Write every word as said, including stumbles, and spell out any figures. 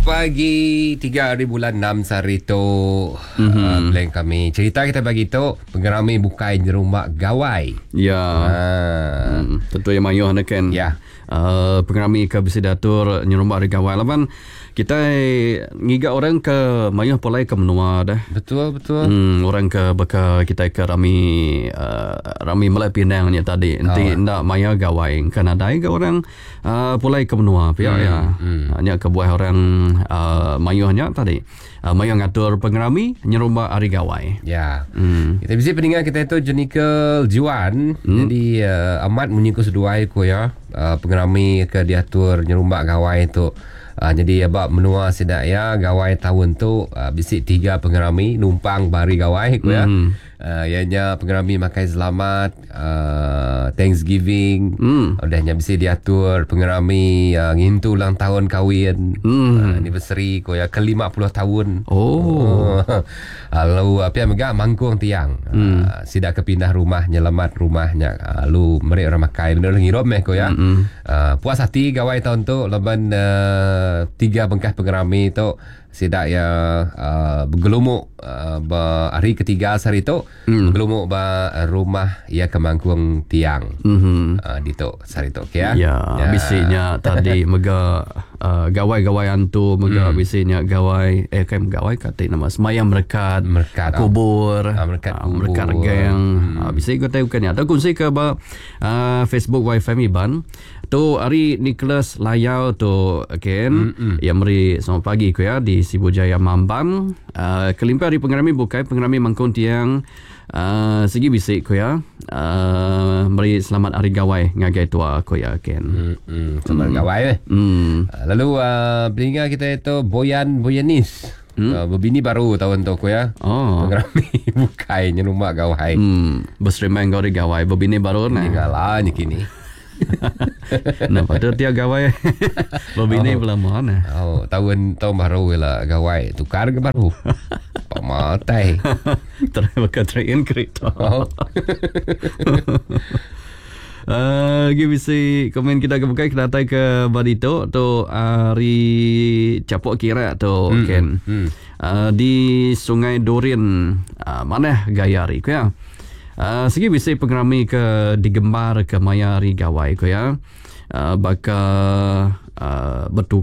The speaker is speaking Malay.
pagi tiga hari bulan enam Sarito. Mm-hmm. uh, Plan kami cerita kita bagi tu pengerami bukai rumah gawai. Ya. Ah. Hmm, tentu yang mayuh nak kan. Ya. Uh, pengerami ke bisi datur nyerumah di gawai lawan kita ngiga orang ke mayuh polai ke menua dah. Betul betul. Hmm, orang ke baka kita ke rami uh, rami mulai pinangnya tadi. Nanti oh. ndak maya gawai kan ada ke orang uh, polai ke menua pihak hmm, ya. Hmm. Hanya ke buah orang uh, mayuhnya tadi. Uh, mayuh ngatur pengerami nyerumah hari gawai. Ya. Hmm. Kita bisa pendengar kita itu Jenikel Juan. Hmm. Jadi uh, amat menyukus duai ko ya. Uh, pengerami ke diatur nyerumah gawai itu. Uh, jadi abak menua sidak ya gawai tahun tu uh, bisik tiga pengerami numpang bari gawai ku ya. Mm. Uh, ianya pengerami makai selamat, uh, Thanksgiving. Mm. Udahnya bisik diatur pengerami uh, ngintu ulang tahun kahwin. Mm. Uh, anniversary ku ya ke lima puluh tahun. Oh. Lalu apa yang megah mangkung tiang. Mm. Uh, sidak kepindah rumah nyelamat rumahnya. Uh, lu mereka orang makai bener ngirom meh ku ya. Mm-hmm. Uh, puas hati gawai tahun tu leban uh, tiga bengkah pengerami tu sidak ya uh, bergelumuk uh, ba hari ketiga hari tu mm. bergelumuk ba rumah ya kemangkung tiang. Mm-hmm. Uh, di tu hari tu okay, ya. Ya, ya. Bisiknya tadi mega uh, gawai-gawaian tu mega mm. bisiknya gawai eh kan gawai kata nama semayang merekat merekat kubur uh, merekat uh, merekat geng. Mm. Uh, bisik kata bukan ya. Atau kunci ke ba uh, Facebook Wi-Fi Miban tu hari Nicholas Layau tu again mm-hmm. yang meri selamat pagi ku ya di Sibujaya Mambam uh, kelimpah hari pengerami bukai pengerami mangkung tiang uh, segi bisik ku ya uh, meri selamat hari gawai ngagai tua ku ya again mm-hmm. selamat mm. gawai eh mm. uh, lalu uh, pelinga kita itu Boyan Boyanis. Hmm? Uh, berbini baru tahun tu ku ya. Oh. Pengerami bukai rumah gawai. Hmm. Bersrimang gawai gawai berbini baru nah. Tinggalah ni kini. Nampak tu dia gawai Bobini oh. Belum mana oh, tahun tahun baru lah gawai tukar ke baru pematai terima kasih kereta oh. Uh, lagi bisa komen kita ke bukai kita datang ke Badito tu hari capok kira tu hmm. kan hmm. Uh, di Sungai Dorin uh, mana gaya hari ya. Uh, segi bisa pengerami ke digembar ke mayari gawai ko ya. Uh, baka uh, betul